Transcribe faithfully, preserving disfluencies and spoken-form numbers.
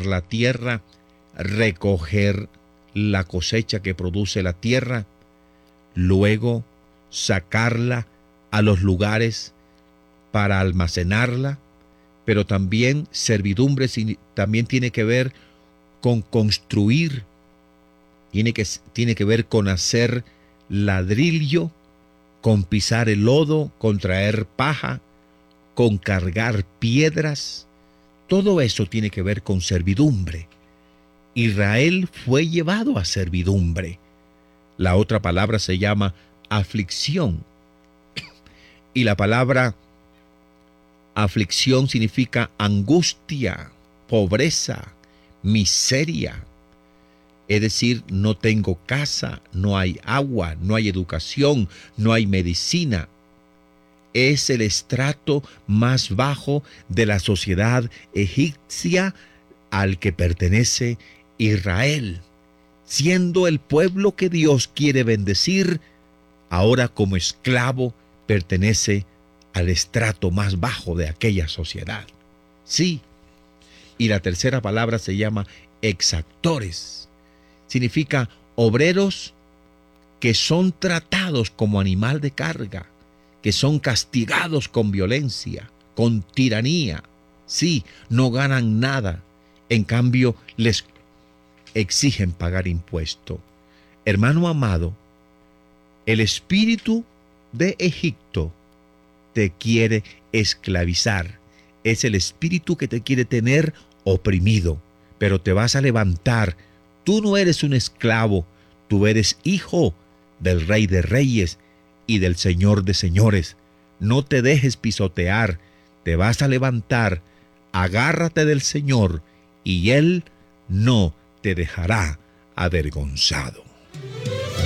trabajar la tierra, recoger la cosecha que produce la tierra, luego sacarla a los lugares para almacenarla, pero también servidumbre también tiene que ver con construir, tiene que, tiene que ver con hacer ladrillo, con pisar el lodo, con traer paja, con cargar piedras. Todo eso tiene que ver con servidumbre. Israel fue llevado a servidumbre. La otra palabra se llama aflicción. Y la palabra aflicción significa angustia, pobreza, miseria. Es decir, no tengo casa, no hay agua, no hay educación, no hay medicina. Es el estrato más bajo de la sociedad egipcia al que pertenece Israel, siendo el pueblo que Dios quiere bendecir, ahora como esclavo pertenece al estrato más bajo de aquella sociedad. Sí, y la tercera palabra se llama exactores. Significa obreros que son tratados como animal de carga, que son castigados con violencia, con tiranía. Sí, no ganan nada, en cambio les exigen pagar impuesto. Hermano amado, el espíritu de Egipto te quiere esclavizar. Es el espíritu que te quiere tener oprimido, pero te vas a levantar. Tú no eres un esclavo, tú eres hijo del Rey de Reyes y del Señor de Señores. No te dejes pisotear, te vas a levantar, agárrate del Señor y Él no te dejará avergonzado.